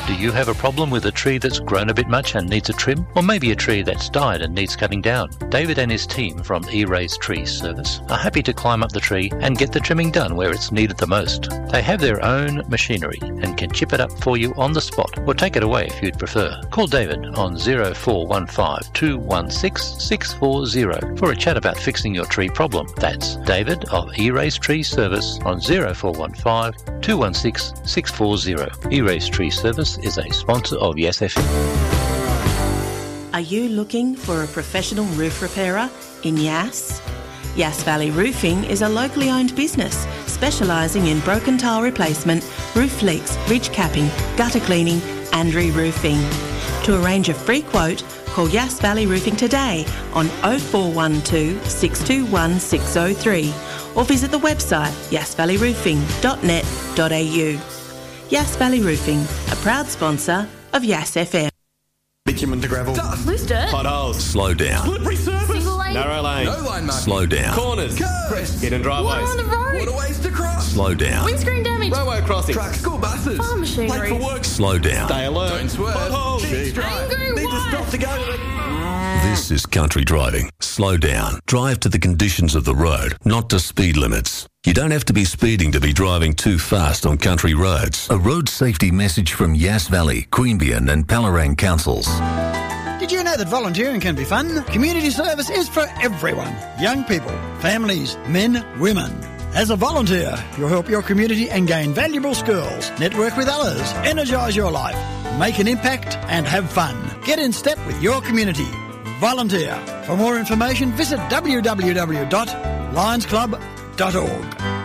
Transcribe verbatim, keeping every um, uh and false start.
Do you have a problem with a tree that's grown a bit much and needs a trim? Or maybe a tree that's died and needs cutting down? David and his team from E-Rays Tree Service are happy to climb up the tree and get the trimming done where it's needed the most. They have their own machinery and can chip it up for you on the spot or take it away if you'd prefer. Call David on zero four one five, two one six, six four zero for a chat about fixing your tree problem. That's David of E-Rays Tree Service on zero four one five, two one six, six four zero. E-Rays Tree Service is a sponsor of Yes F M. Are you looking for a professional roof repairer in Yass? Yass Valley Roofing is a locally owned business specialising in broken tile replacement, roof leaks, ridge capping, gutter cleaning and re-roofing. To arrange a free quote, call Yass Valley Roofing today on oh four one two, six two one, six oh three or visit the website yass valley roofing dot net dot a u. Yass Valley Roofing, a proud sponsor of Yass F M. Bitumen to gravel. Dust. Loose dirt. Potholes. Slow down. Slippery surface. Single lane. Narrow lane. No line marking. Slow down. Corners. Curves. Hidden driveways. Water on the road. Waterways to cross. Slow down. Windscreen damage. Railway crossing. Trucks. School buses. Farm machinery. Late for work. Slow down. Stay alert. Don't swerve. Potholes. Cheap drive. Angry Need to wife. stop to go. This is country driving. Slow down. Drive to the conditions of the road, not to speed limits. You don't have to be speeding to be driving too fast on country roads. A road safety message from Yass Valley, Queanbeyan and Palorang councils. Did you know that volunteering can be fun? Community service is for everyone. Young people, families, men, women. As a volunteer, you'll help your community and gain valuable skills, network with others, energise your life, make an impact and have fun. Get in step with your community. Volunteer. For more information, visit w w w dot lions club dot org.